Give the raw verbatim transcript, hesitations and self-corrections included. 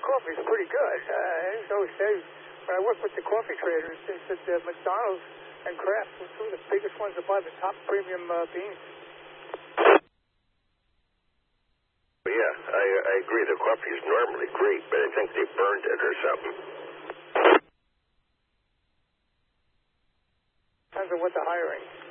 coffee is pretty good. Uh, I used to always say, when I worked with the coffee traders, they said uh, McDonald's and Kraft were two of the biggest ones to buy the top premium uh, beans. Yeah, I, I agree. The coffee is normally great, but I think they burned it or something. Depends on what they're hiring.